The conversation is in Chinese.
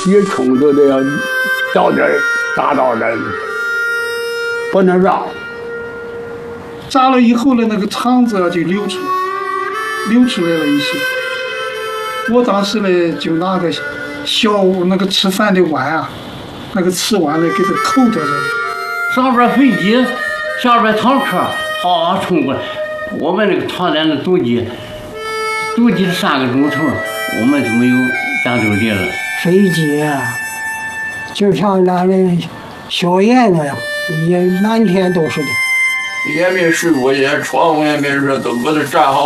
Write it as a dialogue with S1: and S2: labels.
S1: 一冲都得要早点砸到人，不能让。
S2: 炸了以后呢，那个肠子就流出来了一些。我当时呢就拿个小那个吃饭的碗啊，那个瓷碗呢给它扣到这里。
S3: 上边飞机，下边坦克，好冲过来。我们那个团连的堵击了3个钟头，我们就没有战斗力了。
S4: 飞机啊，就像那硝烟那样，也满天都是的。
S5: 也没睡过，也床也没热，都搁这站好。